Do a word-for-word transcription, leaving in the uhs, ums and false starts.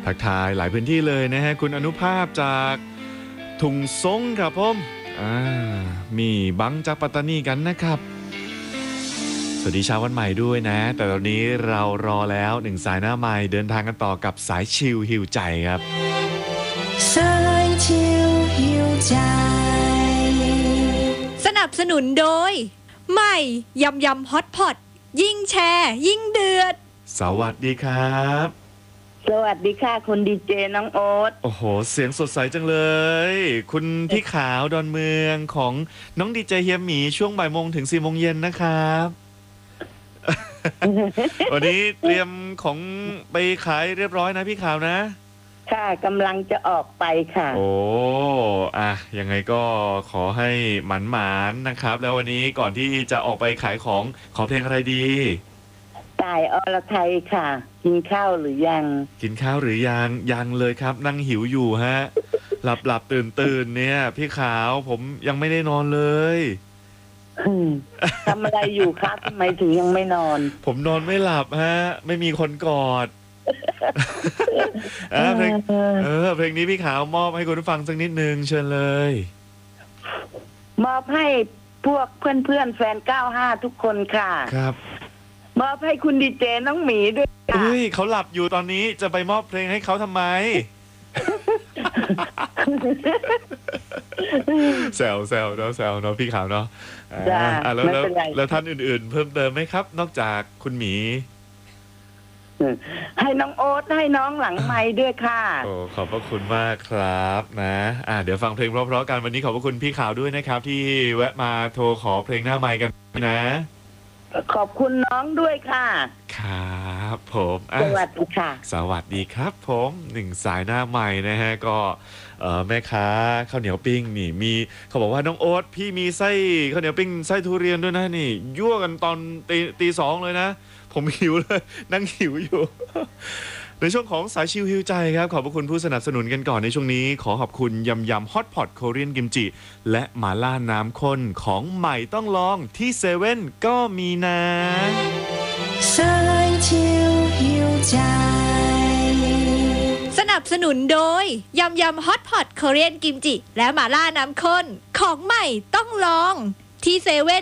ทักทายหลายพื้นที่เลยนะฮะคุณอนุภาพจากถุงซงครับผมอ่ามีบังจากปัตตานีกันนะครับสวัสดีเช้าวันใหม่ด้วยนะแต่ตอนนี้เรารอแล้วหนึ่งสายหน้าใหม่เดินทางกันต่อกับสายชิลหิวใจครับสายชิลหิวใจสนับสนุนโดยใหม่ยำยำฮอตพอตยิ่งแชร์ยิ่งเดือดสวัสดีครับสวัสดีค่ะคุณดีเจน้องโอ๊ตโอ้โหเสียงสดใสจังเลยคุณพี่ขาวดอนเมืองของน้องดีเจเฮียหมีช่วงบ่ายโมงถึงสี่โมงเย็นนะครับ วันนี้เตรียมของไปขายเรียบร้อยนะพี่ขาวนะค่ะกำลังจะออกไปค่ะโอ้อะยังไงก็ขอให้หมันหมานนะครับแล้ววันนี้ก่อนที่จะออกไปขายของขอเพลงอะไรดีต่ายอรไทยค่ะกินข้าวหรือยังกินข้าวหรือยังยังเลยครับนั่งหิวอยู่ฮะ หลับหลับตื่นตื่นเนี่ยพี่ขาวผมยังไม่ได้นอนเลยทำอะไรอยู่ครับทำไมถึงยังไม่นอนผมนอนไม่หลับฮะไม่มีคนกอดเออเพลงเออเพลงนี้พี่ขาวมอบให้คุณผู้ฟังสักนิดนึงเชิญเลยมอบให้พวกเพื่อนๆแฟนเก้าห้าทุกคนค่ะครับมอบให้คุณดีเจน้องหมีด้วยค่ะเฮ้ยเขาหลับอยู่ตอนนี้จะไปมอบเพลงให้เขาทำไมแซวแซวเนาะแซวเนาะพี่ขาวเนาะอ่าแล้วแล้วแล้วท่านอื่นๆเพิ่มเติมไหมครับนอกจากคุณหมีให้น้องโอ๊ตให้น้องหลังไมค์ด้วยค่ะโอ้ขอบพระคุณมากครับนะอ่าเดี๋ยวฟังเพลงเพราะๆกันวันนี้ขอบพระคุณพี่ขาวด้วยนะครับที่แวะมาโทรขอเพลงหน้าไมค์กันนะขอบคุณน้องด้วยค่ะครับผมสวัสดีค่ะสวัสดีครับผมหนึ่งสายหน้าใหม่นะฮะก็แม่ค้าข้าวเหนียวปิ้งนี่มีเขาบอกว่าน้องโอ๊ตพี่มีไส้ข้าวเหนียวปิ้งไส้ทุเรียนด้วยนะนี่ยั่วกันตอนตีตีสองเลยนะผมหิวเลยนั่งหิวอยู่ในช่วงของสายชิลฮิวใจครับขอบพระคุณผู้สนับสนุนกันก่อนในช่วงนี้ขอขอบคุณยำยำฮอตพอตโคเรียนกิมจิและหม่าล่าน้ำข้นของใหม่ต้องลองที่เซเว่นก็มีนะสายชิลฮิวใจสนับสนุนโดยยำยำฮอตพอตโคเรียนกิมจิและหม่าล่าน้ำข้นของใหม่ต้องลองที่เซเว่น